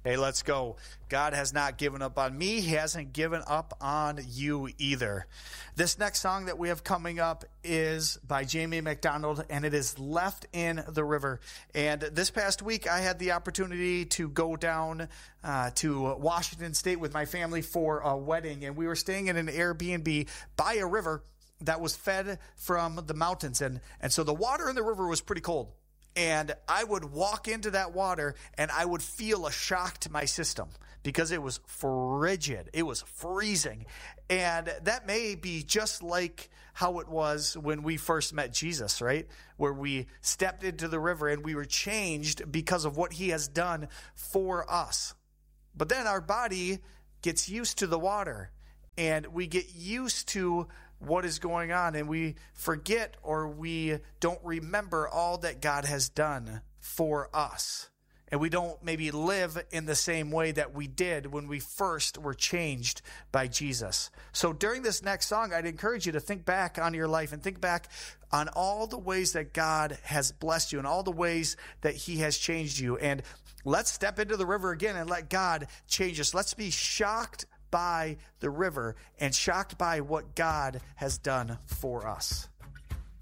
Hey, let's go. God has not given up on me. He hasn't given up on you either. This next song that we have coming up is by Jamie McDonald, and it is Left in the River. And this past week, I had the opportunity to go down to Washington State with my family for a wedding, and we were staying in an Airbnb by a river that was fed from the mountains. And so the water in the river was pretty cold. And I would walk into that water and I would feel a shock to my system because it was frigid. It was freezing. And that may be just like how it was when we first met Jesus, right? Where we stepped into the river and we were changed because of what he has done for us. But then our body gets used to the water and we get used to what is going on, and we forget or we don't remember all that God has done for us. And we don't maybe live in the same way that we did when we first were changed by Jesus. So during this next song, I'd encourage you to think back on your life and think back on all the ways that God has blessed you and all the ways that he has changed you. And let's step into the river again and let God change us. Let's be shocked by the river and shocked by what God has done for us.